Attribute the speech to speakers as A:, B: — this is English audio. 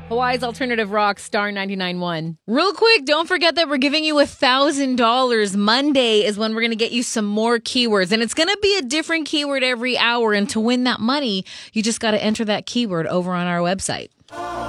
A: Hawaii's Alternative Rock, Star 99.1.
B: Real quick, don't forget that we're giving you $1,000. Monday is when we're going to get you some more keywords. And it's going to be a different keyword every hour. And to win that money, you just got to enter that keyword over on our website.